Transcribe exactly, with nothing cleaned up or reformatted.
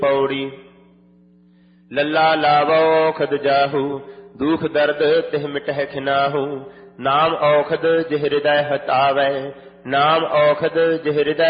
पौड़ी। लल्ला लावो औखद जाहू, दुख दर्द तिह मिटह खिनाहू। नाम औखद जिह हृदय हतावै, नाम औखद जिह हृदय